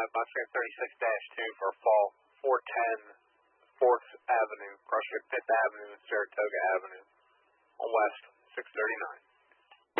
Mustang 36-2 for fall 410 4th Avenue, CrossFit 5th Avenue, and Saratoga Avenue on West 639.